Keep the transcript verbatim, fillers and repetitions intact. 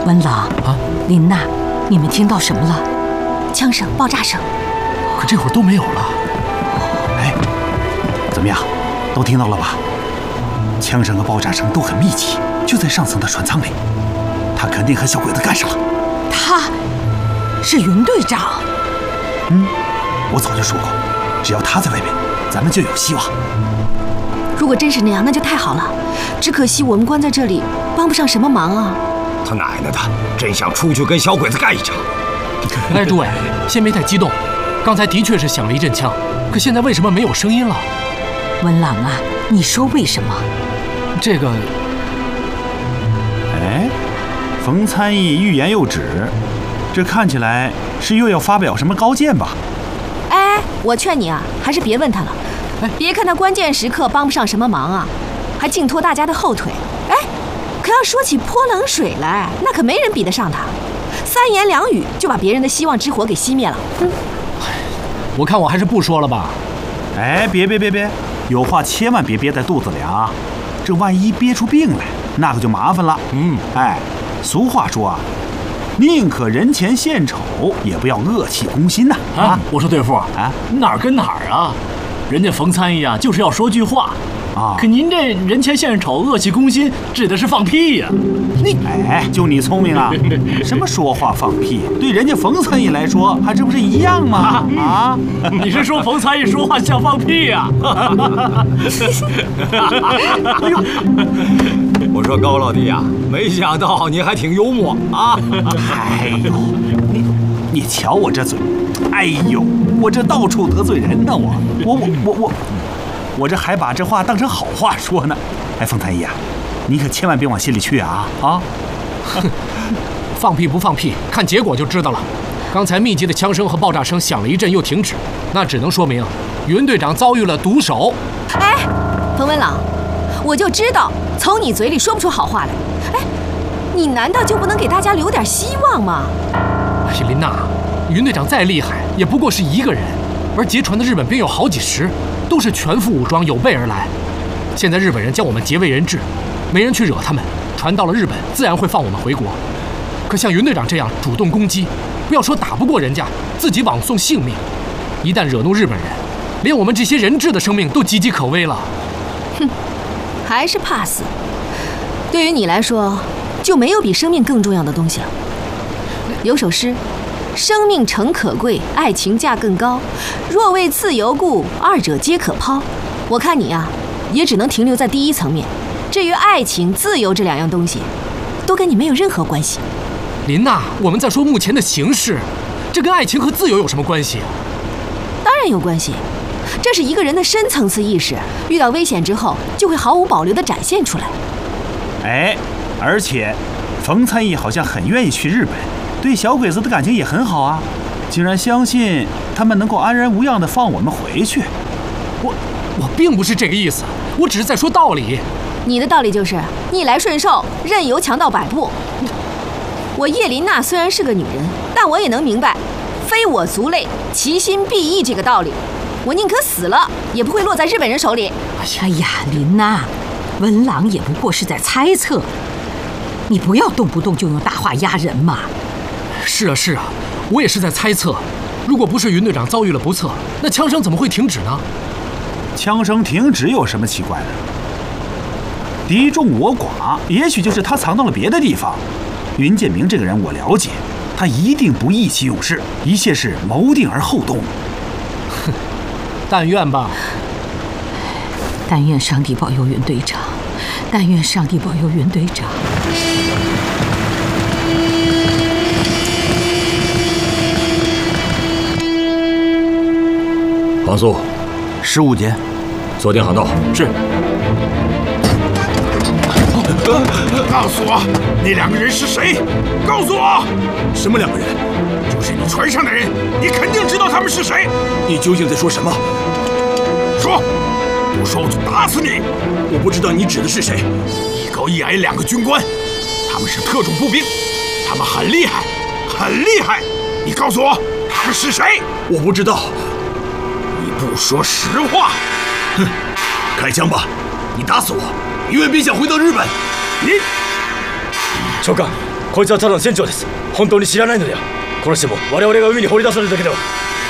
文郎啊，林娜，你们听到什么了？ 枪声、爆炸声。 可这会儿都没有了。 哎，怎么样？都听到了吧？枪声和爆炸声都很密集，就在上层的船舱里。他肯定和小鬼子干上了。 他是云队长。 嗯，我早就说过，只要他在外面，咱们就有希望。 如果真是那样，那就太好了。只可惜我们关在这里，帮不上什么忙啊。 他奶奶的，真想出去跟小鬼子干一场。 哎，诸位，先别太激动。刚才的确是响了一阵枪，可现在为什么没有声音了？ 文郎啊，你说为什么？ 这个…… 哎，冯参议欲言又止，这看起来是又要发表什么高见吧？ 哎，我劝你啊，还是别问他了。哎，别看他关键时刻帮不上什么忙啊，还净拖大家的后腿。哎，可要说起泼冷水来，那可没人比得上他。三言两语就把别人的希望之火给熄灭了。嗯， 我看我还是不说了吧。 哎，别别别别，有话千万别憋在肚子里啊！这万一憋出病来，那可就麻烦了。 嗯， 哎，俗话说啊，宁可人前献丑，也不要恶气攻心呐！啊， 啊我说队副啊，哪儿跟哪儿啊？人家冯参议啊，就是要说句话啊。可您这人前献丑，恶气攻心，指的是放屁呀、啊！ 你哎，就你聪明啊！什么说话放屁，对人家冯参议来说，还这不是一样吗？啊！ 你是说冯参议说话像放屁呀、啊？ 哎呦！我说高老弟呀、啊，没想到你还挺幽默啊！ 哎呦，你你瞧我这嘴，哎呦，我这到处得罪人呢，我我我我我，我这还把这话当成好话说呢。哎，冯参议啊，你可千万别往心里去啊啊！ 放屁不放屁，看结果就知道了。刚才密集的枪声和爆炸声响了一阵又停止，那只能说明云队长遭遇了毒手。 哎，冯文朗，我就知道从你嘴里说不出好话来。哎，你难道就不能给大家留点希望吗？ 哎，林娜，云队长再厉害，也不过是一个人，而劫船的日本兵有好几十，都是全副武装，有备而来。现在日本人将我们劫为人质，没人去惹他们，船到了日本，自然会放我们回国。可像云队长这样主动攻击，不要说打不过人家，自己枉送性命，一旦惹怒日本人，连我们这些人质的生命都岌岌可危了。 哼，还是怕死。对于你来说，就没有比生命更重要的东西了。有首诗：生命诚可贵，爱情价更高。若为自由故，二者皆可抛。我看你啊，也只能停留在第一层面。至于爱情、自由这两样东西，都跟你没有任何关系。 林娜，我们在说目前的形势，这跟爱情和自由有什么关系？ 当然有关系，这是一个人的深层次意识，遇到危险之后就会毫无保留地展现出来。 哎，而且冯参议好像很愿意去日本，对小鬼子的感情也很好啊，竟然相信他们能够安然无恙地放我们回去。 我我并不是这个意思，我只是在说道理。 你的道理就是逆来顺受，任由强盗摆布。我叶琳娜虽然是个女人，但我也能明白非我族类，其心必异这个道理。我宁可死了，也不会落在日本人手里。 哎呀，琳娜，文朗也不过是在猜测，你不要动不动就用大话压人嘛。 是啊是啊，我也是在猜测，如果不是云队长遭遇了不测，那枪声怎么会停止呢？ 枪声停止有什么奇怪的？敌众我寡，也许就是他藏到了别的地方。云建明这个人我了解，他一定不意气用事，一切是谋定而后动。 哼，但愿吧。 但愿上帝保佑云队长，但愿上帝保佑云队长。 黄苏， 十五间， 锁定航道。 是。 告诉我，那两个人是谁？告诉我， 什么两个人？ 就是你船上的人，你肯定知道他们是谁。 你究竟在说什么？ 说，不说我就打死你！ 我不知道你指的是谁。 一高一矮两个军官，他们是特种步兵，他们很厉害，很厉害。你告诉我，他们是谁？ 我不知道。 你不说实话。 哼，开枪吧！你打死我，永远别想回到日本。 你， 小刚， こいつはただの船長です。本当に知らないのでは。殺しても我々が海に放り出されるだけでは。